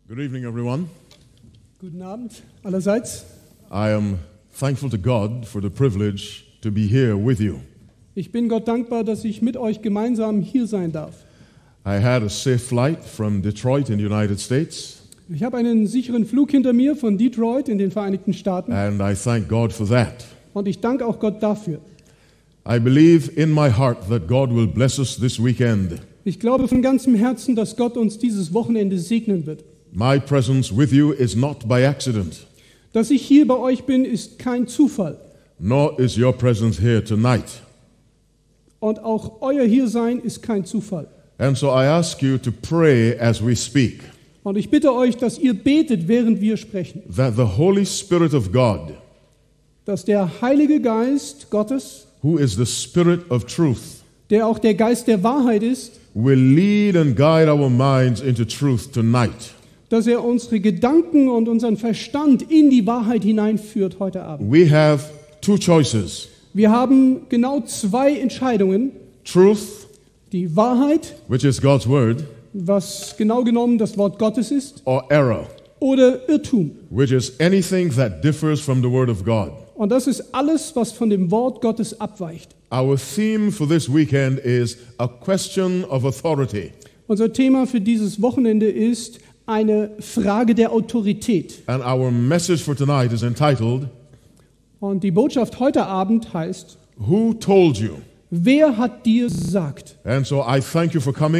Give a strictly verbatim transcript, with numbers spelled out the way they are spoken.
Good evening, everyone. Guten Abend allerseits. I am thankful to God for the privilege to be here with you. Ich bin Gott dankbar, dass ich mit euch gemeinsam hier sein darf. I had a safe flight from Detroit in the United States, Ich habe einen sicheren Flug hinter mir von Detroit in den Vereinigten Staaten and I thank God for that. und ich danke auch Gott dafür. I believe in my heart that God will bless us this weekend. Ich glaube von ganzem Herzen, dass Gott uns dieses Wochenende segnen wird. My presence with you is not by accident, Dass ich hier bei euch bin, ist kein Zufall. nor is your presence here tonight. Und auch euer Hiersein ist kein Zufall. And so I ask you to pray as we speak, Und ich bitte euch, dass ihr betet, während wir sprechen. that the Holy Spirit of God, Dass der Heilige Geist Gottes, who is the Spirit of truth, der auch der Geist der Wahrheit ist, will lead and guide our minds into truth tonight. dass er unsere Gedanken und unseren Verstand in die Wahrheit hineinführt heute Abend. We have two choices: Wir haben genau zwei Entscheidungen. truth, Die Wahrheit, which is God's word, was genau genommen das Wort Gottes ist, or error, oder Irrtum. which is anything that differs from the word of God. Und das ist alles, was von dem Wort Gottes abweicht. Our theme for this weekend is a question of authority. Unser Thema für dieses Wochenende ist eine Frage der Autorität. And our message for tonight is entitled, Und die Botschaft heute Abend heißt, Who Told You? wer hat dir gesagt? And so I thank you for coming.